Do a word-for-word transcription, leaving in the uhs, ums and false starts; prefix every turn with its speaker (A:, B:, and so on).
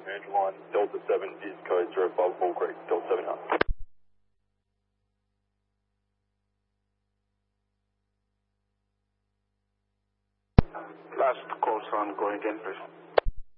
A: Manager line, Delta seven is code zero five four Greek, Delta seven out.
B: Last call, son, go again, please.